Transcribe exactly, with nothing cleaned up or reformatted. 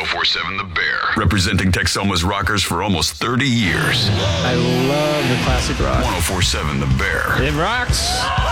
oh four seven The Bear. Representing Texoma's rockers for almost thirty years. I love the classic rock. ten forty-seven The Bear. It rocks.